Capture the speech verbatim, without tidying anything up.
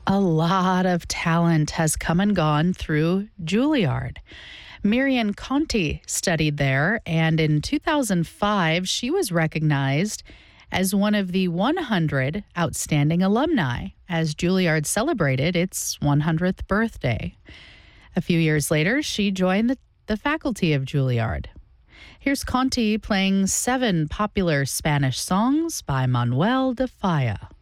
A lot of talent has come and gone through Juilliard. Marion Conti studied there, and in two thousand five, she was recognized as one of the one hundred outstanding alumni as Juilliard celebrated its one hundredth birthday. A few years later, she joined the, the faculty of Juilliard. Here's Conti playing seven popular Spanish songs by Manuel de Falla.